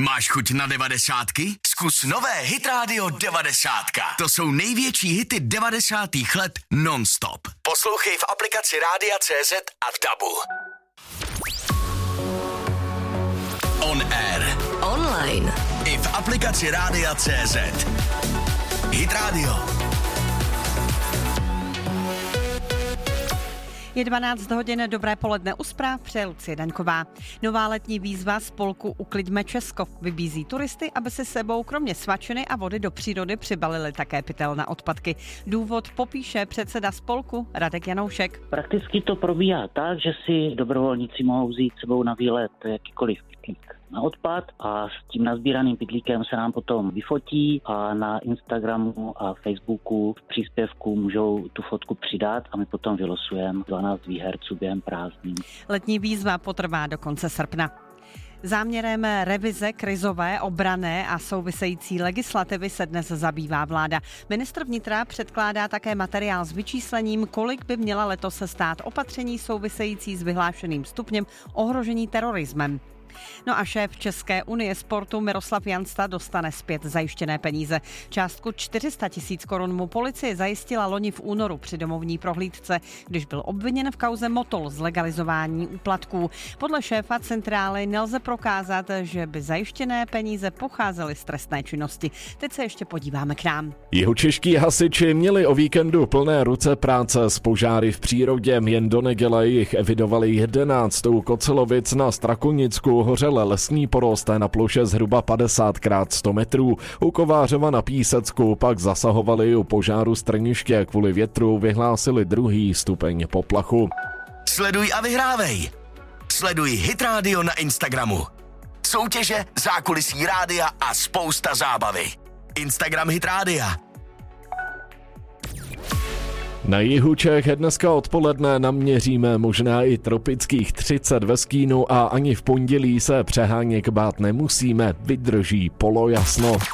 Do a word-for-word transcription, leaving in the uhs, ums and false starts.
Máš chuť na devadesátky? Zkus nové Hit Radio devadesátka. To jsou největší hity devadesátých let non-stop. Poslouchej v aplikaci Rádia C Z a v Dabu. On air. Online. I v aplikaci Rádia C Z. Hit Radio. Je dvanáct hodin, dobré poledne u zpráv, přeje Lucie Daňková. Nová letní výzva spolku Ukliďme Česko vybízí turisty, aby si sebou kromě svačiny a vody do přírody přibalili také pytel na odpadky. Důvod popíše předseda spolku Radek Janoušek. Prakticky to probíhá tak, že si dobrovolníci mohou vzít sebou na výlet jakýkoliv pytlík na odpad a s tím nazbíraným pytlíkem se nám potom vyfotí a na Instagramu a Facebooku v příspěvku můžou tu fotku přidat a my potom vylosujeme dvanáct výherců během prázdnin. Letní výzva potrvá do konce srpna. Záměrem revize krizové, obranné a související legislativy se dnes zabývá vláda. Ministr vnitra předkládá také materiál s vyčíslením, kolik by měla letos se stát opatření související s vyhlášeným stupněm ohrožení terorismem. No a šéf České unie sportu Miroslav Jansta dostane zpět zajištěné peníze. Částku čtyři sta tisíc korun mu policie zajistila loni v únoru při domovní prohlídce, když byl obviněn v kauze Motol z legalizování úplatků. Podle šéfa centrály nelze prokázat, že by zajištěné peníze pocházely z trestné činnosti. Teď se ještě podíváme k nám. Jihočeští hasiči měli o víkendu plné ruce práce s požáry v přírodě. Jen do neděle jich evidovali jedenáct u Kocelovic na Strakonicku. Hořel lesní porost na ploše zhruba padesát krát sto metrů. U Kovářova na Písecku pak zasahovali u požáru Strniště. Kvůli větru vyhlásili druhý stupeň poplachu. Sleduj a vyhrávej. Sleduj Hit Radio na Instagramu. Soutěže, zákulisí rádia a spousta zábavy. Instagram Hit Rádia. Na jihu Čech dneska odpoledne naměříme možná i tropických třicet ve stínu a ani v pondělí se přeháněk bát nemusíme, vydrží polojasno.